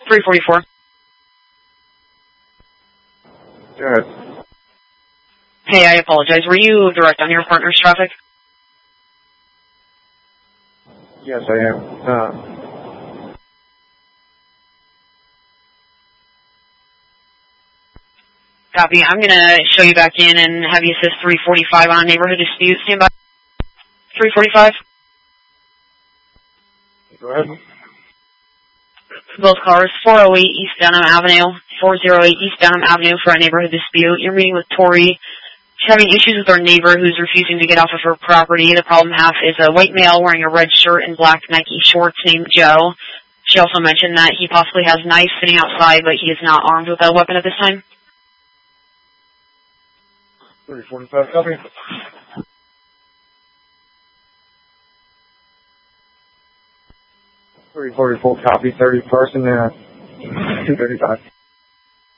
344. Good. Hey, I apologize. Were you direct on your partner's traffic? Yes, I am. Copy. I'm going to show you back in and have you assist 345 on a neighborhood dispute. Stand by. 345. Go ahead. Both cars, 408 East Denham Avenue, 408 East Denham Avenue for a neighborhood dispute. You're meeting with Tori. She's having issues with her neighbor who's refusing to get off of her property. The problem half is a white male wearing a red shirt and black Nike shorts named Joe. She also mentioned that he possibly has knives sitting outside, but he is not armed with a weapon at this time. 345, copy. 344, copy. 30 person, 235.